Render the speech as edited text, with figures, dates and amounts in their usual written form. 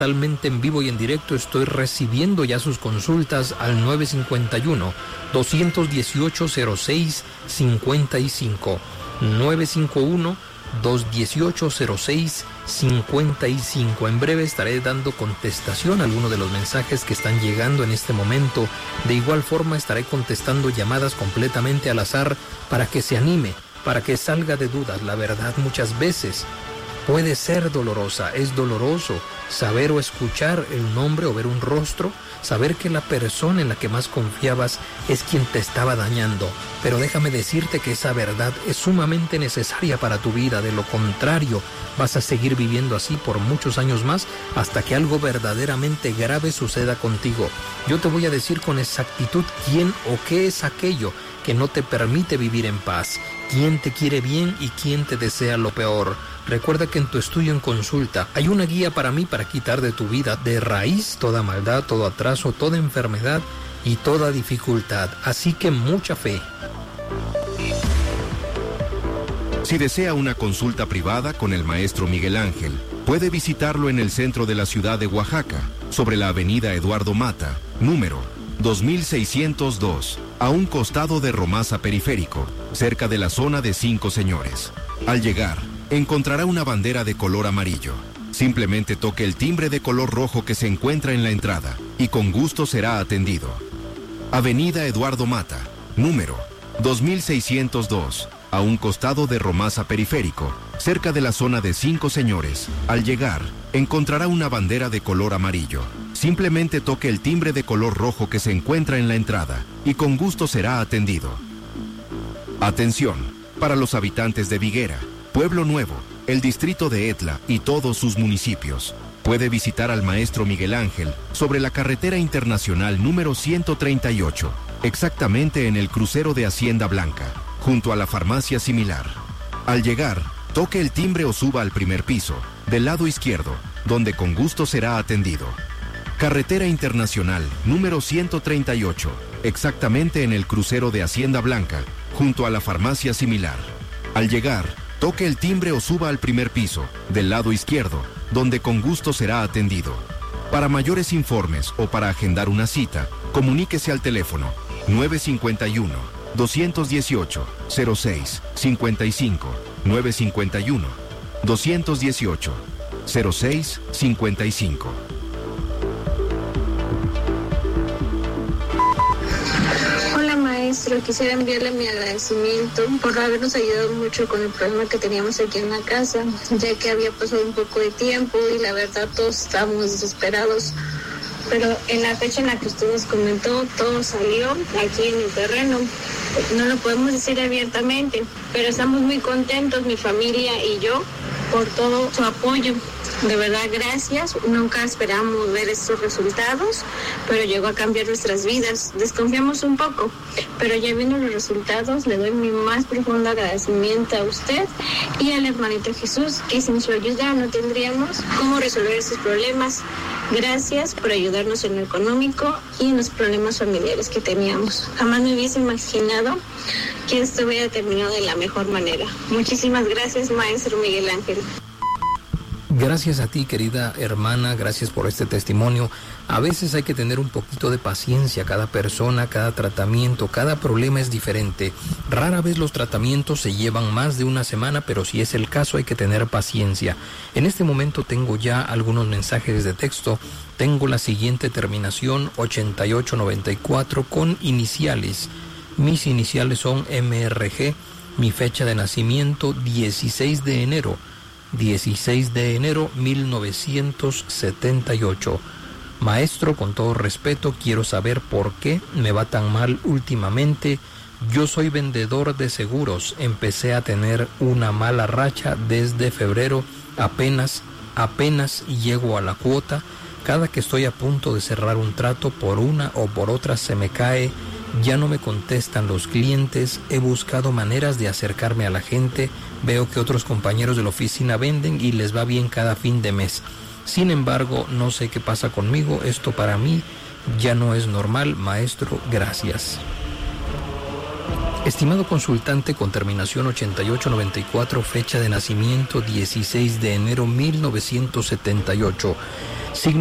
Totalmente en vivo y en directo. Estoy recibiendo ya sus consultas al 951-218-0655. 951-218-0655. En breve estaré dando contestación a algunos de los mensajes que están llegando en este momento. De igual forma estaré contestando llamadas completamente al azar para que se anime, para que salga de dudas. La verdad muchas veces puede ser dolorosa, es doloroso saber o escuchar el nombre o ver un rostro, saber que la persona en la que más confiabas es quien te estaba dañando. Pero déjame decirte que esa verdad es sumamente necesaria para tu vida. De lo contrario, vas a seguir viviendo así por muchos años más hasta que algo verdaderamente grave suceda contigo. Yo te voy a decir con exactitud quién o qué es aquello que no te permite vivir en paz, quién te quiere bien y quién te desea lo peor. Recuerda que en tu estudio en consulta hay una guía para mí para quitar de tu vida de raíz toda maldad, todo atraso, toda enfermedad y toda dificultad. Así que mucha fe. Si desea una consulta privada con el maestro Miguel Ángel, puede visitarlo en el centro de la ciudad de Oaxaca, sobre la avenida Eduardo Mata, número 2602, a un costado de Romasa Periférico, cerca de la zona de Cinco Señores. Al llegar, encontrará una bandera de color amarillo. Simplemente toque el timbre de color rojo que se encuentra en la entrada y con gusto será atendido. Avenida Eduardo Mata, número 2602, a un costado de Romasa Periférico, cerca de la zona de Cinco Señores. Al llegar, encontrará una bandera de color amarillo. Simplemente toque el timbre de color rojo que se encuentra en la entrada y con gusto será atendido. Atención, para los habitantes de Viguera, Pueblo Nuevo, el distrito de Etla y todos sus municipios. Puede visitar al maestro Miguel Ángel sobre la carretera internacional número 138, exactamente en el crucero de Hacienda Blanca, junto a la farmacia Similar. Al llegar, toque el timbre o suba al primer piso, del lado izquierdo, donde con gusto será atendido. Carretera internacional número 138, exactamente en el crucero de Hacienda Blanca, junto a la farmacia Similar. Al llegar, toque el timbre o suba al primer piso, del lado izquierdo, donde con gusto será atendido. Para mayores informes o para agendar una cita, comuníquese al teléfono 951-218-0655, 951-218-0655. Maestro, quisiera enviarle mi agradecimiento por habernos ayudado mucho con el problema que teníamos aquí en la casa, ya que había pasado un poco de tiempo y la verdad todos estábamos desesperados, pero en la fecha en la que usted nos comentó todo salió aquí en el terreno. No lo podemos decir abiertamente, pero estamos muy contentos, mi familia y yo, por todo su apoyo. De verdad, gracias. Nunca esperamos ver estos resultados, pero llegó a cambiar nuestras vidas. Desconfiamos un poco, pero ya viendo los resultados, le doy mi más profundo agradecimiento a usted y al hermanito Jesús, que sin su ayuda no tendríamos cómo resolver estos problemas. Gracias por ayudarnos en lo económico y en los problemas familiares que teníamos. Jamás me hubiese imaginado que esto hubiera terminado de la mejor manera. Muchísimas gracias, maestro Miguel Ángel. Gracias a ti, querida hermana, gracias por este testimonio. A veces hay que tener un poquito de paciencia. Cada persona, cada tratamiento, cada problema es diferente. Rara vez los tratamientos se llevan más de una semana, pero si es el caso hay que tener paciencia. En este momento tengo ya algunos mensajes de texto. Tengo la siguiente terminación, 8894, con iniciales. Mis iniciales son MRG, mi fecha de nacimiento 16 de enero 1978. Maestro, con todo respeto, quiero saber por qué me va tan mal últimamente. Yo soy vendedor de seguros. Empecé a tener una mala racha desde febrero. Apenas llego a la cuota. Cada que estoy a punto de cerrar un trato, por una o por otra se me cae. Ya no me contestan los clientes. He buscado maneras de acercarme a la gente. Veo que otros compañeros de la oficina venden y les va bien cada fin de mes. Sin embargo, no sé qué pasa conmigo. Esto para mí ya no es normal. Maestro, gracias. Estimado consultante con terminación 8894, fecha de nacimiento 16 de enero 1978, signo